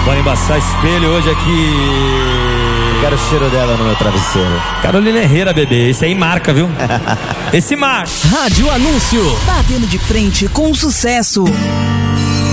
Bora embaçar espelho hoje aqui. Eu quero o cheiro dela no meu travesseiro. Carolina Herrera, bebê. Esse aí marca, viu? Esse marca. Rádio Anúncio. Batendo de frente com o sucesso.